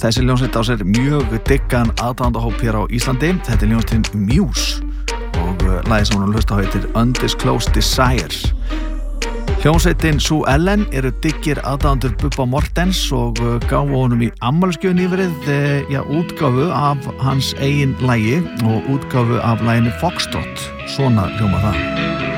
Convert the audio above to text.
Þessi hljómsveit á sér mjög diggan aðdáendahóp hér á Íslandi. Þetta hljómsveitin Muse og lagið sem hún hlusta á heitir Undisclosed Desires. Hljómsveitin Sue Ellen eru diggir aðdáendur Bubba Morthens og gáfu honum í afmælisgjöf nýverið útgáfu af hans eigin lagi og útgáfu af laginu Foxtrot. Svona hljómar það.